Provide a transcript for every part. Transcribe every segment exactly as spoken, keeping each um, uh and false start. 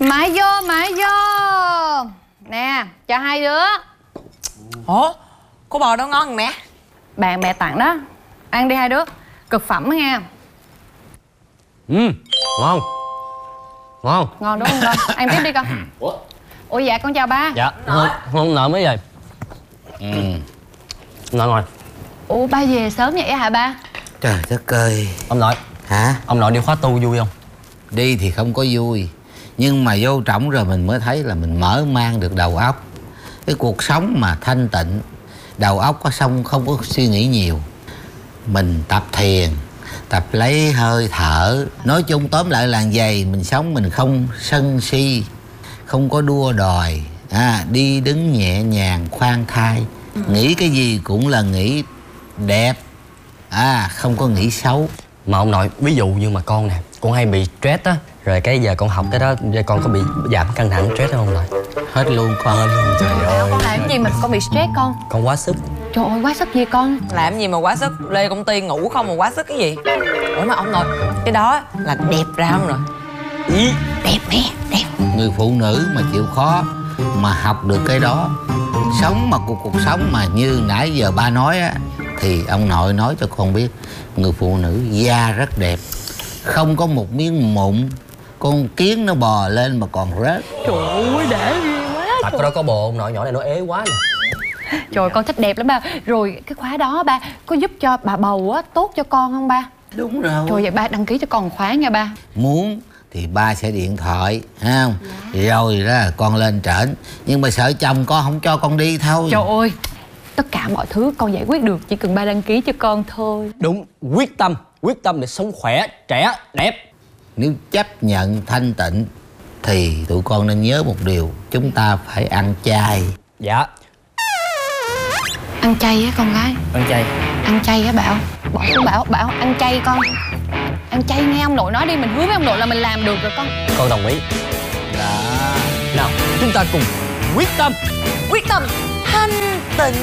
Mãi vô, mãi vô. Nè, cho hai đứa. Ủa, cô bò đâu ngon mẹ? Bạn mẹ tặng đó. Ăn đi hai đứa. Cực phẩm đó nghe. Ừ, ngon. Ngon. Ngon đúng không con? Ăn tiếp đi con. Ủa? Ủa dạ con chào ba. Dạ, không, không nợ mấy giờ. Ừ. Nợ rồi. Ủa ba về sớm vậy hả ba? Trời đất ơi. Ông nội. Hả? Ông nội đi khóa tu vui không? Đi thì không có vui, nhưng mà vô trọng rồi mình mới thấy là mình mở mang được đầu óc. Cái cuộc sống mà thanh tịnh, đầu óc có xong không có suy nghĩ nhiều. Mình tập thiền, tập lấy hơi thở. Nói chung tóm lại là vậy. Mình sống mình không sân si, không có đua đòi, à, đi đứng nhẹ nhàng khoan thai. ừ. Nghĩ cái gì cũng là nghĩ đẹp, à, không có nghĩ xấu. Mà ông nội, ví dụ như mà con nè, con hay bị stress á, rồi cái giờ con học cái đó, con có bị giảm căng thẳng stress không ông nội? Hết luôn con. Hết luôn, trời ơi. Con làm cái gì mà con bị stress con? Con quá sức. Trời ơi quá sức gì con? Làm gì mà quá sức? Lê công ty ngủ không mà quá sức cái gì? Ủa mà ông nội, cái đó là đẹp ra không rồi? Ý. Đẹp mẹ, đẹp. Người phụ nữ mà chịu khó mà học được cái đó, sống mà cuộc cuộc sống mà như nãy giờ ba nói á, thì ông nội nói cho con biết, người phụ nữ da rất đẹp, không có một miếng mụn, con kiến nó bò lên mà còn rớt. Trời ơi để ghê quá. Tại có đó có bồ ông nội, nhỏ này nó ế quá nè. Trời con thích đẹp lắm ba. Rồi cái khóa đó ba có giúp cho bà bầu á tốt cho con không ba? Đúng rồi. Trời vậy ba đăng ký cho con khóa nha ba. Muốn thì ba sẽ điện thoại, thấy không? Dạ. Rồi đó con lên trển. Nhưng mà sợ chồng con không cho con đi thôi. Trời ơi, tất cả mọi thứ con giải quyết được, chỉ cần ba đăng ký cho con thôi. Đúng, quyết tâm, quyết tâm để sống khỏe, trẻ, đẹp. Nếu chấp nhận thanh tịnh thì tụi con nên nhớ một điều, chúng ta phải ăn chay. Dạ. Ăn chay á con gái. Ăn chay. Ăn chay á Bảo. Bỏ xuống Bảo, Bảo ăn chay con. Ăn chay nghe ông nội nói đi, mình hứa với ông nội là mình làm được rồi con. Con đồng ý. Đó. Nào, chúng ta cùng quyết tâm. Quyết tâm thanh tịnh.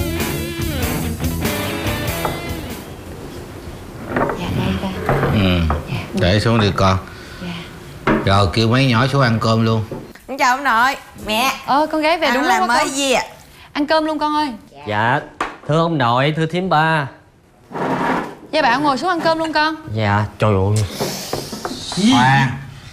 Dạ đây ba. Ừ. Dạ. Để xuống đi con. Dạ. Rồi kêu mấy nhỏ xuống ăn cơm luôn. Con chào ông nội. Mẹ. Ơ con gái về Ăn đúng lúc làm đó mới con. gì ạ? Ăn cơm luôn con ơi. Dạ, thưa ông nội, thưa thím ba. Dạ Bảo ngồi xuống ăn cơm luôn con. Dạ, trời ơi. Khoan,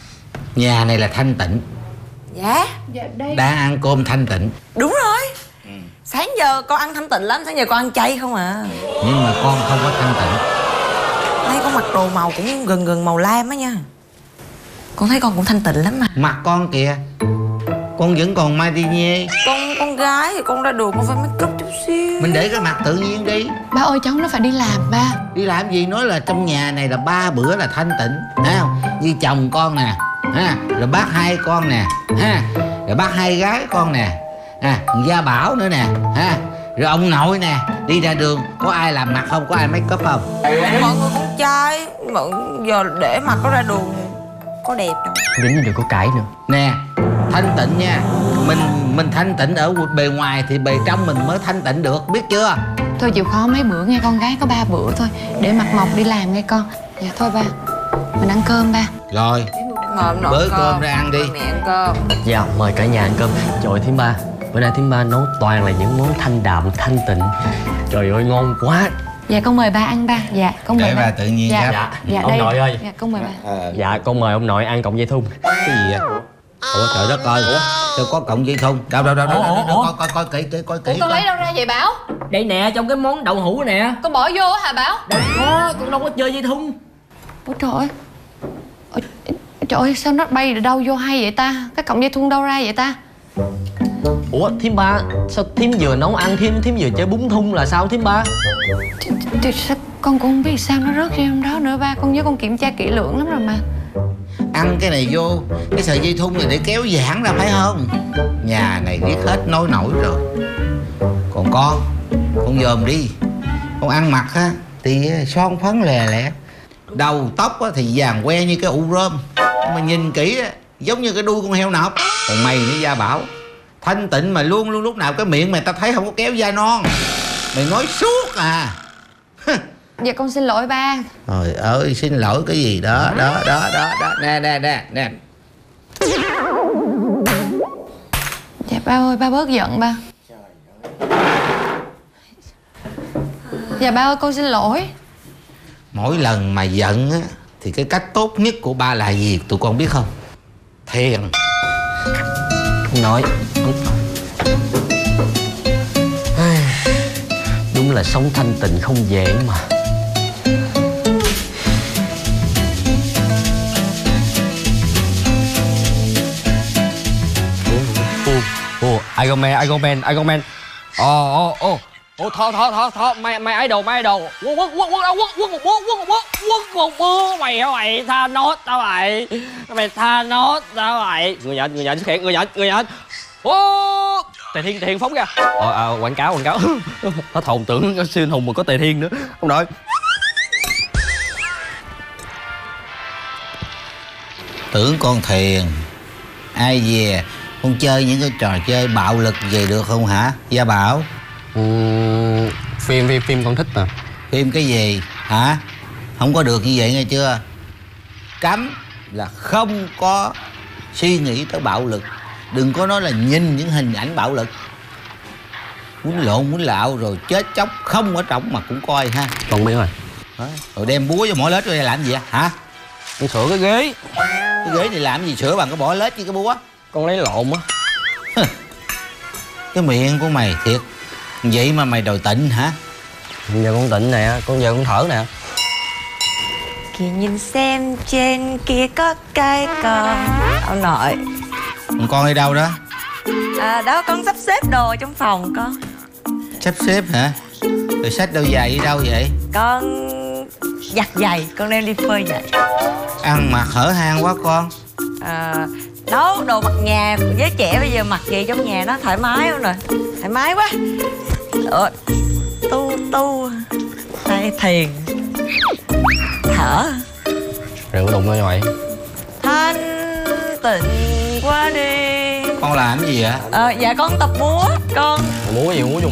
nhà này là thanh tịnh, Dạ. Dạ đây. đang ăn cơm thanh tịnh. Đúng rồi. ừ. Sáng giờ con ăn thanh tịnh lắm. Sáng giờ con ăn chay không à. Nhưng mà con không có thanh tịnh. Thấy con mặc đồ màu cũng gần gần màu lam á nha. Con thấy con cũng thanh tịnh lắm mà. Mặt con kìa, con vẫn còn Matinee. Con con gái thì con ra đường con phải make up chút xíu. Mình để cái mặt tự nhiên đi. Ba ơi cháu nó phải đi làm ba. Đi làm gì, nói là trong nhà này là ba bữa là thanh tịnh, thấy không? Như chồng con nè, ha, rồi bác hai con nè, ha, rồi bác hai gái con nè, ha, Gia Bảo nữa nè, ha, rồi ông nội nè. Đi ra đường có ai làm mặt không, có ai make up không? Mọi người con trai mà giờ để mặt có ra đường có đẹp đâu. Dính đừng có cãi nữa. Nè, thanh tịnh nha. Mình mình thanh tịnh ở bề ngoài thì bề trong mình mới thanh tịnh được, biết chưa? Thôi chịu khó mấy bữa nghe con gái, có ba bữa thôi. Để mặt mộc đi làm nghe con. Dạ thôi ba. Mình ăn cơm ba. Rồi, Ngồi nội bới cơm ra ăn đi. Mẹ ăn cơm. Dạ, mời cả nhà ăn cơm. Trời ơi, thím ba, bữa nay thím ba nấu toàn là những món thanh đạm, thanh tịnh. Trời ơi, ngon quá. Dạ con mời ba ăn ba. Dạ con mời Để ba. ba tự nhiên Dạ. ครับ. Dạ, Dạ ông đây. nội ơi. Dạ con mời ba. À, Dạ, con mời ông nội ăn cọng dây thun. cái gì vậy? Ủa trời đất ơi, sao có cọng dây thun? Đâu đâu đâu đâu, Ủa, đâu, ủa, đâu, ủa? coi coi coi kỹ kỹ coi Ủa kỹ. con coi. lấy đâu ra vậy Bảo? Đây nè, trong cái món đậu hũ nè. Con bỏ vô hả Bảo? Đâu có, con đâu có chơi dây thun. Ủa trời ơi. Ôi, trời ơi sao nó bay đâu vô hay vậy ta? Cái cọng dây thun đâu ra vậy ta? Ủa, thím ba, sao thím vừa nấu ăn, thím thím vừa chơi bún thun là sao thím ba? Thì, thì sao con cũng không biết sao nó rớt ra trong đó nữa ba. Con nhớ con kiểm tra kỹ lưỡng lắm rồi mà. Ăn cái này vô, cái sợi dây thun này để kéo giãn ra phải không? Nhà này biết hết nói nổi rồi. Còn con, con dòm đi. Con ăn mặc á thì son phấn lè lẹ, đầu tóc á thì vàng que như cái ụ rơm, mà nhìn kỹ á giống như cái đuôi con heo nọc. Còn mày nữa Gia Bảo, thanh tịnh mà luôn luôn lúc nào cái miệng mày ta thấy không có kéo da non. Mày nói suốt à. Dạ con xin lỗi ba. Trời ơi, xin lỗi cái gì đó, đó, đó, đó, đó, nè, nè, nè, nè. ba ơi, ba bớt giận ba. Dạ ba ơi, con xin lỗi. Mỗi lần mà giận á thì cái cách tốt nhất của ba là gì tụi con biết không? Thiền. Ông nội. Đúng là sống thanh tịnh không dễ mà. Ồ, Iron Man, Iron Man, Iron Man. Ồ, ồ, ồ. Ồ, thọ, thọ, thọ, thọ, mày, mày idol, mày idol. Quân, quân, quân, quân, quân, quân, quân, quân, quân, quân, quân, quân, mày hả mày, Thanos tao mày. Mày Thanos tao mày. Người nhận, người nhận xuất hiện, người nhận, người nhận. Ô, Tề Thiên, Tề Thiên phóng ra. Ờ, à, quảng cáo, quảng cáo. Hết hồn tưởng siêu anh hùng mà có Tề Thiên nữa. Ông nội. Tưởng con thiền. Ai về con chơi những cái trò chơi bạo lực gì được không hả Gia Bảo? Uhm, phim phim phim con thích mà. Phim cái gì hả? Không có được như vậy nghe chưa? Cấm là không có suy nghĩ tới bạo lực. Đừng có nói là nhìn những hình ảnh bạo lực. Quýnh lộn quýnh lạo rồi chết chóc không ở trọng mà cũng coi ha. Con biết rồi. Đó. Rồi đem búa vô mỗi lết rồi làm gì hả? Con sửa cái ghế. Cái ghế này làm gì sửa bằng cái bỏ lết với cái búa? Con lấy lộn á. Cái miệng của mày thiệt. Vậy mà mày đòi tịnh hả? Giờ con tịnh nè, con giờ con thở nè. Kìa nhìn xem trên kia có cây con. Ông nội. Còn con đi đâu đó? À, đó con sắp xếp đồ trong phòng con. Sắp xếp hả? Rồi xách đôi giày đi đâu vậy? Con giặt giày, con đem đi phơi giày. Ăn mặc hở hang quá con. À, nấu đồ mặc nhà, với trẻ bây giờ mặc gì trong nhà nó thoải mái không nè. Thoải mái quá. Ủa, tu tu đây thiền thở Đừng có đụng vô vậy. thanh tịnh quá đi. Con làm cái gì vậy? Ờ, dạ con tập múa con. Múa gì múa